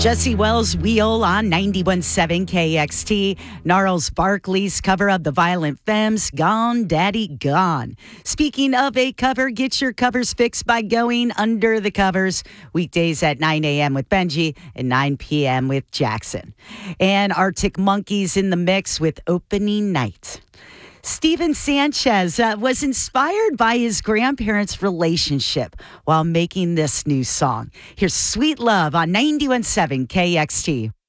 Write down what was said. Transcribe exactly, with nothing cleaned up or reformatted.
Jesse Wells' Wheel on ninety-one point seven K X T. Gnarls Barkley's cover of the Violent Femmes, Gone Daddy Gone. Speaking of a cover, get your covers fixed by going under the covers. Weekdays at nine a.m. with Benji and nine p.m. with Jackson. And Arctic Monkeys in the mix with Opening Night. Steven Sanchez uh, was inspired by his grandparents' relationship while making this new song. Here's Sweet Love on ninety-one point seven K X T.